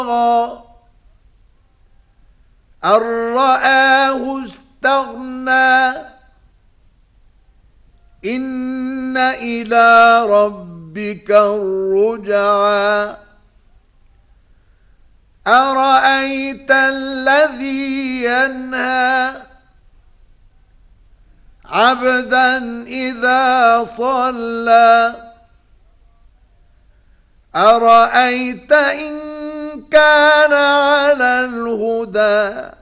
أن رآه استغنى إن إلى ربك الرجعى أرأيت الذي ينهى عبدا إذا صلى أرأيت إن كان على الهدى